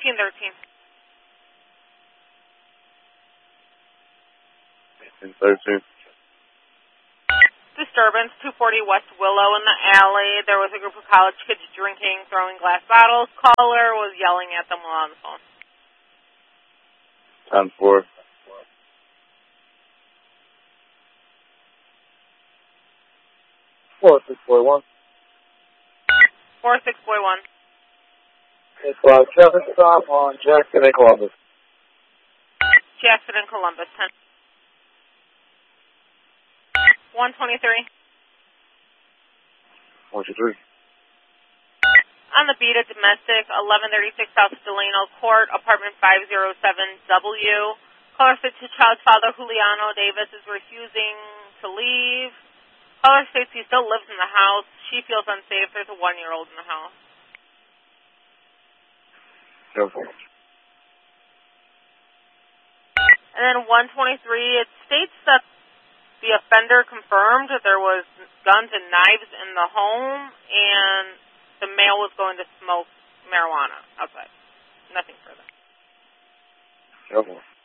1813. 1813. Disturbance, 240 West Willow in the alley. There was a group of college kids drinking, throwing glass bottles. Caller was yelling at them while on the phone. 10-4. 4641. 4641. It's traffic stop on Jackson and Columbus. Jackson and Columbus, 10. 123. 123. On the beat, a domestic, 1136 South Delano Court, apartment 507W. Caller states his child's father, Juliano Davis, is refusing to leave. Caller states he still lives in the house. She feels unsafe. There's a 1-year-old in the house. And then 123, it states that the offender confirmed that there was guns and knives in the home, and the male was going to smoke marijuana outside. Nothing further.